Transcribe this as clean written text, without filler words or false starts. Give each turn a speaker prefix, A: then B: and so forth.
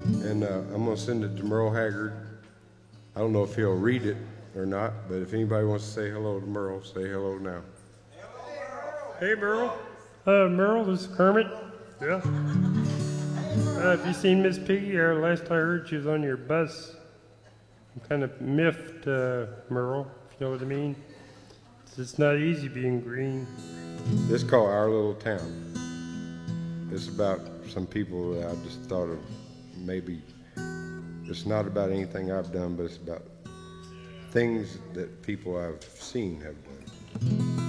A: and I'm going to send it to Merle Haggard. I don't know if he'll read it or not, but if anybody wants to say hello to Merle, say hello now.
B: Hey, Merle. Merle, this is Kermit. Yeah. Have you seen Miss Piggy? Last I heard, she was on your bus. I'm kind of miffed, Merle, if you know what I mean. It's not easy being green.
A: This is called Our Little Town. It's about some people that I just thought of maybe. It's not about anything I've done, but it's about things that people I've seen have done.